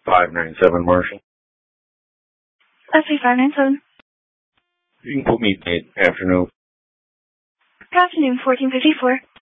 597 Marshall. SC 597. You can put me in afternoon. Afternoon, 1454.